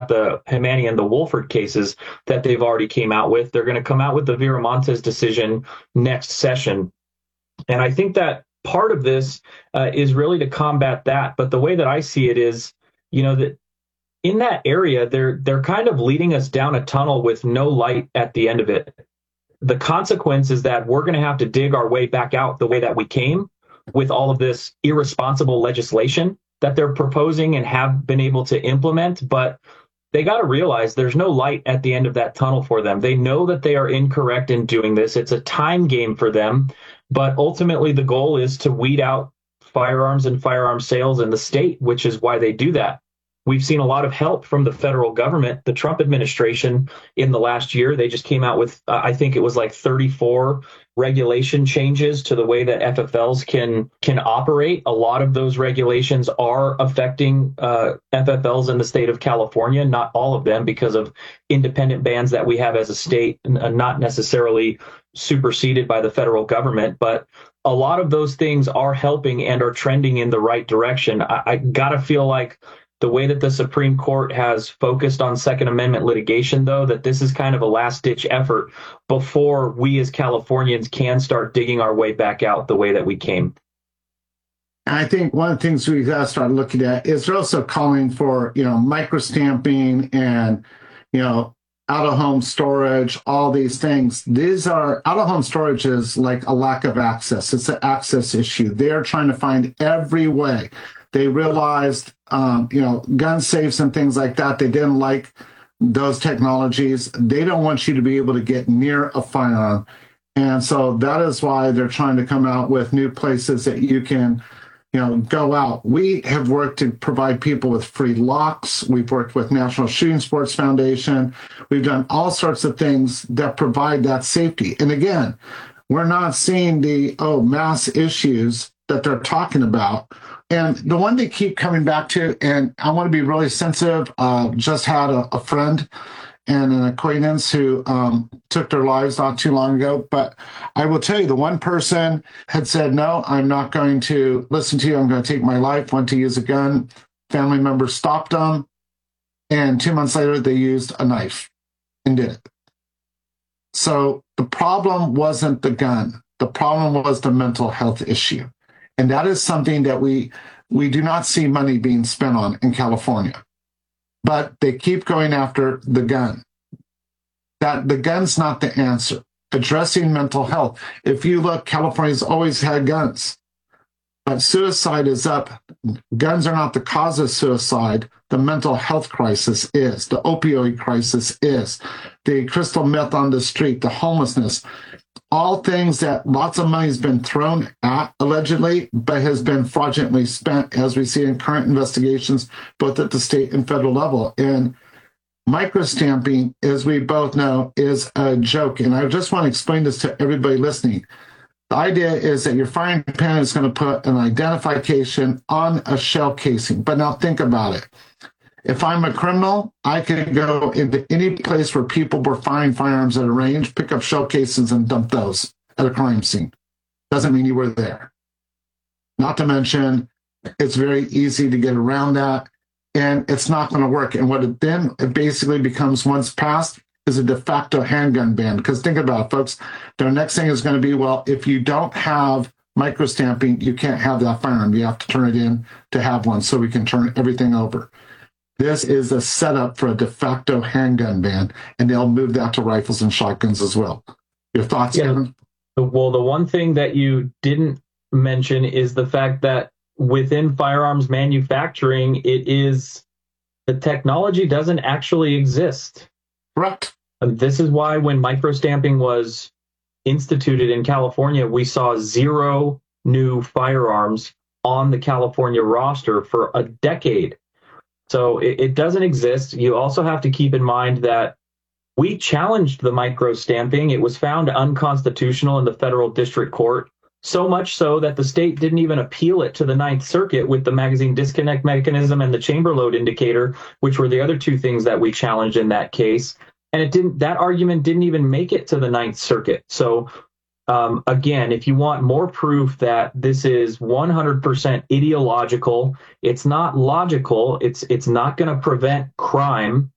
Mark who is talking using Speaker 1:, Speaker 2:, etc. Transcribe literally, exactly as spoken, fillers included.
Speaker 1: the Hemani and the Wolford cases that they've already came out with. They're going to come out with the Viramontes decision next session. And I think that part of this uh, is really to combat that. But the way that I see it is, you know, that in that area, they're they're kind of leading us down a tunnel with no light at the end of it. The consequence is that we're going to have to dig our way back out the way that we came, with all of this irresponsible legislation that they're proposing and have been able to implement. But they got to realize there's no light at the end of that tunnel for them. They know that they are incorrect in doing this. It's a time game for them. But ultimately, the goal is to weed out firearms and firearm sales in the state, which is why they do that. We've seen a lot of help from the federal government, the Trump administration in the last year. They just came out with, uh, I think it was like thirty-four regulation changes to the way that F F Ls can can operate. A lot of those regulations are affecting uh, F F Ls in the state of California, not all of them because of independent bans that we have as a state, uh, not necessarily superseded by the federal government. But a lot of those things are helping and are trending in the right direction. I, I gotta feel like the way that the Supreme Court has focused on Second Amendment litigation, though, that this is kind of a last-ditch effort before we as Californians can start digging our way back out the way that we came.
Speaker 2: I think one of the things we've got to start looking at is they're also calling for, you know, microstamping and, you know, out-of-home storage, all these things. These are, out-of-home storage is like a lack of access. It's an access issue. They're trying to find every way. They realized, um, you know, gun safes and things like that, they didn't like those technologies. They don't want you to be able to get near a firearm. And so that is why they're trying to come out with new places that you can, you know, go out. We have worked to provide people with free locks. We've worked with National Shooting Sports Foundation. We've done all sorts of things that provide that safety. And again, we're not seeing the, oh, mass issues that they're talking about. And the one they keep coming back to, and I want to be really sensitive, uh, just had a, a friend and an acquaintance who um, took their lives not too long ago. But I will tell you, the one person had said, no, I'm not going to listen to you. I'm going to take my life, went to use a gun. Family members stopped them. And two months later, they used a knife and did it. So the problem wasn't the gun. The problem was the mental health issue. And that is something that we we do not see money being spent on in California. But they keep going after the gun. That the gun's not the answer. Addressing mental health. If you look, California's always had guns. But suicide is up. Guns are not the cause of suicide. The mental health crisis is. The opioid crisis is. The crystal meth on the street, the homelessness. All things that lots of money has been thrown at, allegedly, but has been fraudulently spent, as we see in current investigations, both at the state and federal level. And microstamping, as we both know, is a joke. And I just want to explain this to everybody listening. The idea is that your firing pin is going to put an identification on a shell casing. But now think about it. If I'm a criminal, I can go into any place where people were firing firearms at a range, pick up shell cases and dump those at a crime scene. Doesn't mean you were there. Not to mention, it's very easy to get around that, and it's not going to work. And what it then it basically becomes once passed is a de facto handgun ban. Because think about it, folks. The next thing is going to be, well, if you don't have microstamping, you can't have that firearm. You have to turn it in to have one so we can turn everything over. This is a setup for a de facto handgun ban, and they'll move that to rifles and shotguns as well. Your thoughts,
Speaker 1: yeah.
Speaker 2: Kevin?
Speaker 1: Well, the one thing that you didn't mention is the fact that within firearms manufacturing, it is the technology doesn't actually exist.
Speaker 2: Correct.
Speaker 1: And this is why when microstamping was instituted in California, we saw zero new firearms on the California roster for a decade. So it, it doesn't exist. You also have to keep in mind that we challenged the microstamping. It was found unconstitutional in the federal district court, so much so that the state didn't even appeal it to the Ninth Circuit with the magazine disconnect mechanism and the chamber load indicator, which were the other two things that we challenged in that case. And it didn't. That argument didn't even make it to the Ninth Circuit. So Um, again, if you want more proof that this is one hundred percent ideological, it's not logical, it's it's not going to prevent crime